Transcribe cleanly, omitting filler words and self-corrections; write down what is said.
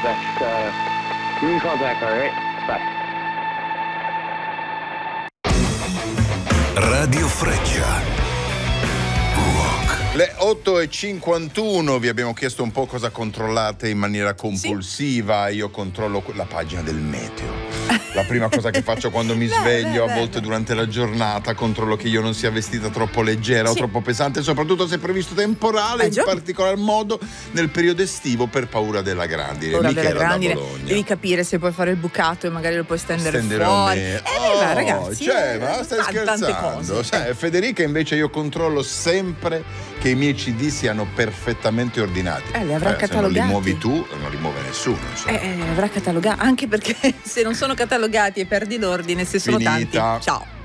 Give me a call back, all right? Bye. Radio Freccia. Le 8:51, vi abbiamo chiesto un po' cosa controllate in maniera compulsiva. Io controllo la pagina del meteo. La prima cosa che faccio quando mi sveglio, a volte durante la giornata, controllo che io non sia vestita troppo leggera o troppo pesante, soprattutto se è previsto temporale, in particolar modo nel periodo estivo, per paura della grandine. Devi capire se puoi fare il bucato e magari lo puoi stendere Stendere fuori. Ragazzi, ma stai scherzando? Tante cose. Federica invece io controllo sempre che i miei CD siano perfettamente ordinati. Li avrà catalogati. Se non li muovi tu, non li muove nessuno. Li avrà catalogati, anche perché se non sono catalogati e perdi l'ordine, se sono tanti, ciao.